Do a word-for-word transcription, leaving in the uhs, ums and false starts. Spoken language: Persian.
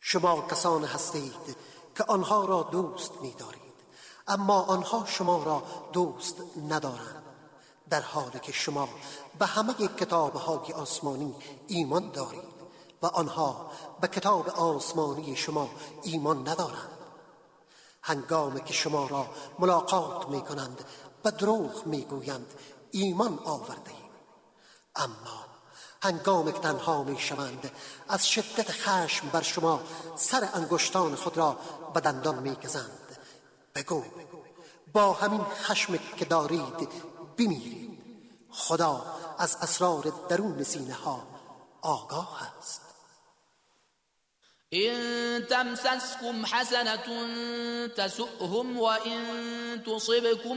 شما کسان هستید که آنها را دوست می‌دارید، اما آنها شما را دوست ندارند، در حالی که شما به همه کتاب‌های آسمانی ایمان دارید و آنها به کتاب آسمانی شما ایمان ندارند. هنگامی که شما را ملاقات می‌کنند و دروغ می‌گویند ایمان آورده‌ایم، اما هنگامی که تنها می‌شوند از شدت خشم بر شما سر انگشتان خود را به دندان می‌گزند. بگو با همین خشم که دارید بمیرید. خدا از اسرار درون سینه ها آگاه است. إن تمسسكم حسنة تسؤهم وإن تصبكم